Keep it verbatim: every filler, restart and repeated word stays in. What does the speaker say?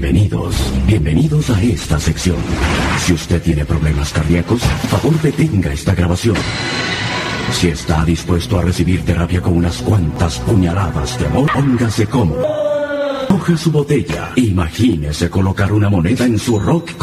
Bienvenidos, bienvenidos a esta sección. Si usted tiene problemas cardíacos, favor detenga esta grabación. Si está dispuesto a recibir terapia con unas cuantas puñaladas de amor, póngase cómodo. Coja su botella, imagínese colocar una moneda en su rock